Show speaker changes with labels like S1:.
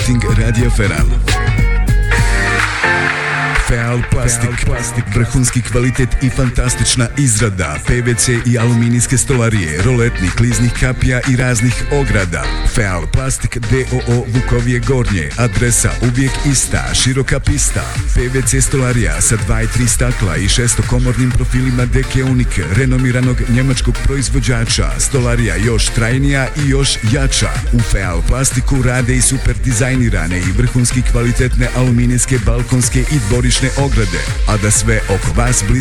S1: marketing Radija Feral. Feal Plastik, vrhunski kvalitet i fantastična izrada PVC i aluminijske stolarije, roletnih, kliznih kapija i raznih ograda. Feal Plastik DOO Vukovje Gornje, adresa uvijek ista, široka pista. PVC stolarija sa 2 i 3 stakla i 6-komornim profilima Deke Unik, renomiranog njemačkog proizvođača. Stolarija još trajnija i još jača. U Feal Plastiku rade i super dizajnirane i vrhunski kvalitetne aluminijske, balkonske i dvorišne ograde, a da sve oko vas bliski